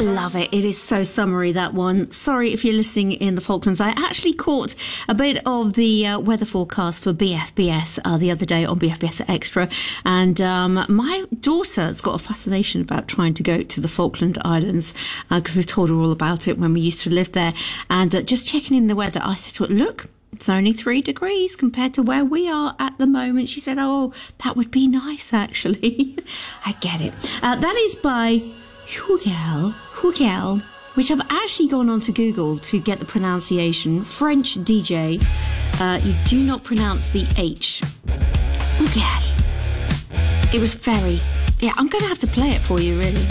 Love it. It is so summery, that one. Sorry if you're listening in the Falklands. I actually caught a bit of the weather forecast for BFBS the other day on BFBS Extra. And my daughter's got a fascination about trying to go to the Falkland Islands because we've told her all about it when we used to live there. And just checking in the weather, I said to her, look, it's only 3 degrees compared to where we are at the moment. She said, oh, that would be nice, actually. I get it. That is by Hugel, which I've actually gone on to Google to get the pronunciation. French DJ. You do not pronounce the H. Hugel. It was very... Yeah, I'm going to have to play it for you, really.